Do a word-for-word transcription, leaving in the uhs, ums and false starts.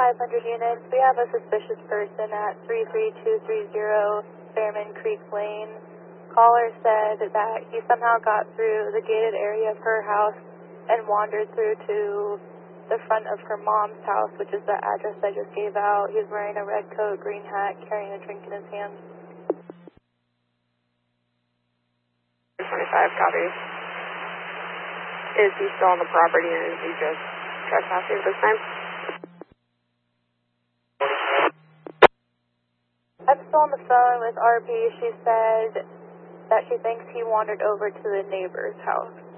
five hundred units. We have a suspicious person at three three two three zero Fairman Creek Lane. Caller said that he somehow got through the gated area of her house and wandered through to the front of her mom's house, which is the address I just gave out. He was wearing a red coat, green hat, carrying a drink in his hand. twenty-five, copy. Is he still on the property and is he just trespassing this time? I'm still on the phone with R P. She said that she thinks he wandered over to the neighbor's house.